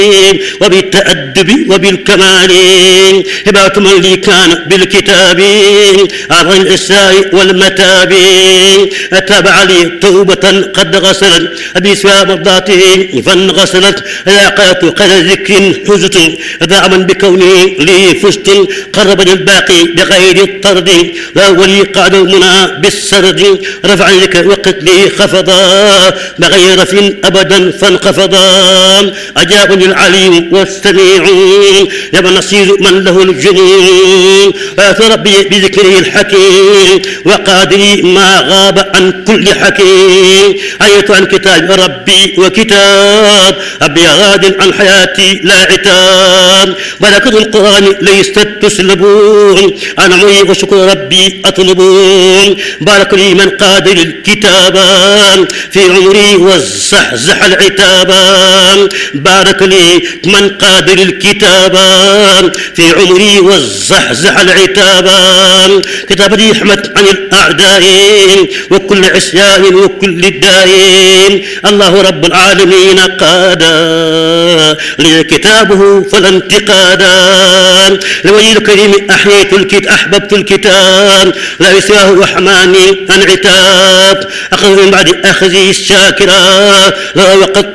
وبالتأدب وبالكمال هبات من لي كان بالكتاب عن الإساء والمتاب أتابع لي توبة قد غسلت بسوى مرضاته فانغسلت لاقات قد ذكر حزت دعما بكوني لي فزت قربني الباقي بغير الطرد لا ولي قعد المنى بالسرد رفع لك وقت لي خفضا بغير رف أبدا فانخفضا أجابني العليم والسميع يا نصير من له الجنين ربي بذكره الحكيم وقادري ما غاب عن كل حكيم عيت عن كتاب ربي وكتاب أبي غاد عن حياتي لا عتاب بركة القرآن ليست تسلبون أنا عمري وشكر ربي أطلبون بارك لي من قادر الكتاب في عمري والزحزح العتاب بارك لي من قادر الكتاب في عمري والزحزح العتاب كتابتي احمد عن الأعداء وكل عصيان وكل الداء الله رب العالمين قادا لي كتابه فلا انتقادا لوجه الكريم أحييت أحببت الكتاب لا يسواه وحماني عن عتاب أخذ من بعد أخذي الشاكرا لا وقت